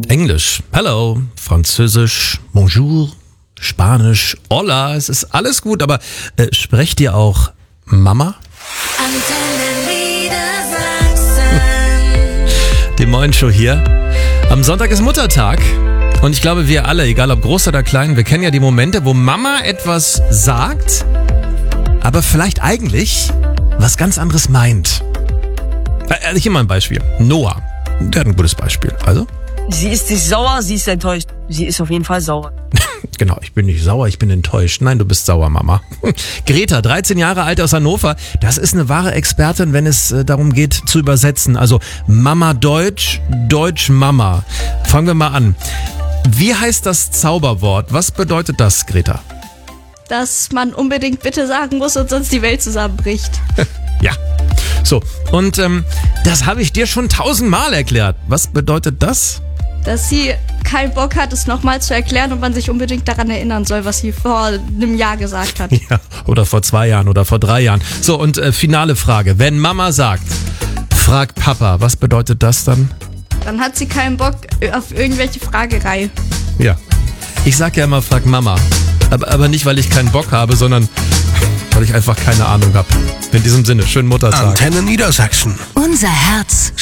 Englisch, hello, Französisch, bonjour, Spanisch, hola, es ist alles gut, aber sprecht ihr auch Mama? Die Morning-Show hier. Am Sonntag ist Muttertag und ich glaube, wir alle, egal ob groß oder klein, wir kennen ja die Momente, wo Mama etwas sagt, aber vielleicht eigentlich was ganz anderes meint. Ich gebe mal ein Beispiel. Noah, der hat ein gutes Beispiel. Also? Sie ist nicht sauer, sie ist enttäuscht. Sie ist auf jeden Fall sauer. Genau, ich bin nicht sauer, ich bin enttäuscht. Nein, du bist sauer, Mama. Greta, 13 Jahre alt aus Hannover, das ist eine wahre Expertin, wenn es darum geht zu übersetzen. Also Mama Deutsch, Deutsch Mama. Fangen wir mal an. Wie heißt das Zauberwort? Was bedeutet das, Greta? Dass man unbedingt bitte sagen muss und sonst die Welt zusammenbricht. Ja. So, und das habe ich dir schon 1000-mal erklärt. Was bedeutet das? Dass sie keinen Bock hat, es nochmal zu erklären und man sich unbedingt daran erinnern soll, was sie vor einem Jahr gesagt hat. Ja, oder vor 2 Jahren oder vor 3 Jahren. So, und finale Frage. Wenn Mama sagt, frag Papa, was bedeutet das dann? Dann hat sie keinen Bock auf irgendwelche Fragerei. Ja, ich sag ja immer, frag Mama. Aber nicht, weil ich keinen Bock habe, sondern weil ich einfach keine Ahnung habe. In diesem Sinne, schönen Muttertag. Antenne Niedersachsen. Unser Herz